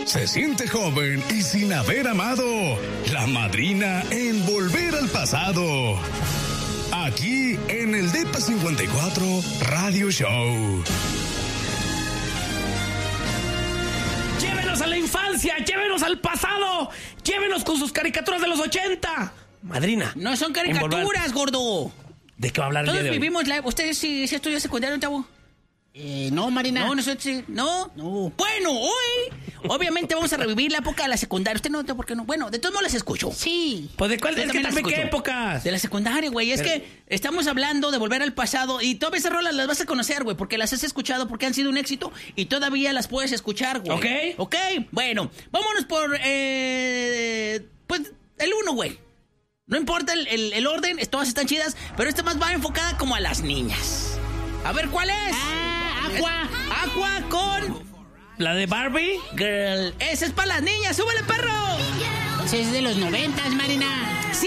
Se siente joven y sin haber amado. La madrina en Volver al Pasado. Aquí en el DEPA 54 Radio Show. Llévenos a la infancia, llévenos al pasado, llévenos con sus caricaturas de los 80. Madrina. No son caricaturas, gordo. ¿De qué va a hablar el día Todos de hoy? vivimos la... ¿Ustedes sí estudian secundario, chavo? No, Marina. No, nosotros sí. ¿No? Bueno, hoy, obviamente vamos a revivir la época de la secundaria. ¿Usted no? ¿Por qué no? Bueno, de todos modos las escucho. Sí. Pues de cuál, Yo es que también las también qué escucho. épocas. De la secundaria, güey. Es que estamos hablando de volver al pasado y todas esas rolas las vas a conocer, güey, porque las has escuchado, porque han sido un éxito y todavía las puedes escuchar, güey. Ok. Bueno, vámonos por, pues, el 1, güey. No importa el orden, todas están chidas, pero esta más va enfocada como a las niñas. A ver, ¿cuál es? Aqua con... ¿La de Barbie? Girl. Esa es para las niñas, súbele, perro. Es de los 90, Marina.